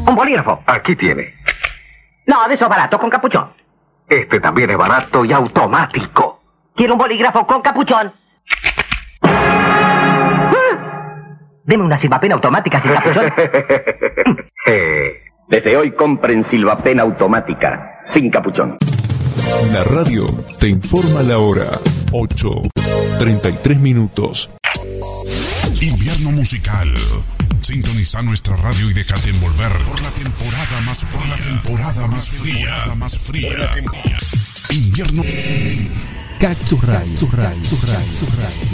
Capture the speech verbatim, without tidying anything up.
Un bolígrafo. Aquí tiene. No, de esos baratos, con capuchón. Este también es barato y automático. Quiero un bolígrafo con capuchón. Deme una Silvapen automática sin capuchón. Desde hoy compren Silvapen automática, sin capuchón. La radio te informa la hora. ocho, treinta y tres minutos. Invierno musical. Sintoniza nuestra radio y déjate envolver por la temporada más fría. Por la temporada más fría. Más fría. Invierno. Cactus Radio.